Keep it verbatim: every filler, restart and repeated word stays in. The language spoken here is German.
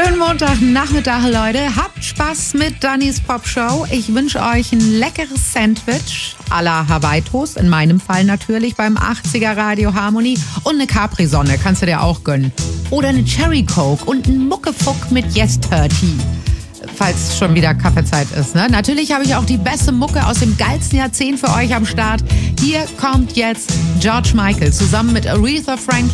Schönen Montagnachmittag, Leute. Habt Spaß mit Dannys Popshow. Ich wünsche euch ein leckeres Sandwich à la Hawaii Toast, in meinem Fall natürlich beim achtziger Radio Harmony, und eine Capri-Sonne, kannst du dir auch gönnen. Oder eine Cherry Coke und ein Muckefuck mit Yes thirty. Falls schon wieder Kaffeezeit ist, ne? Natürlich habe ich auch die beste Mucke aus dem geilsten Jahrzehnt für euch am Start. Hier kommt jetzt George Michael zusammen mit Aretha Franklin.